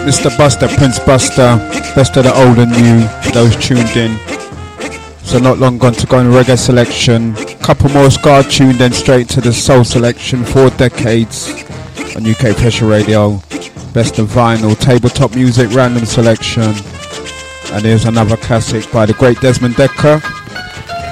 Mr. Buster, Prince Buster, best of the old and new, for those tuned in. So not long gone to go in reggae selection. Couple more Scar tuned in straight to the soul selection, 4 decades on UK Pressure Radio. Best of vinyl, tabletop music, random selection. And here's another classic by the great Desmond Dekker.